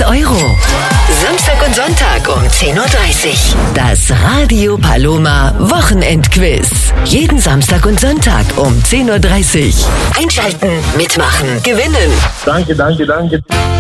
€. Samstag und Sonntag um 10:30 Uhr. Das Radio Paloma Wochenendquiz. Jeden Samstag und Sonntag um 10:30 Uhr. Einschalten, mitmachen, gewinnen. Danke.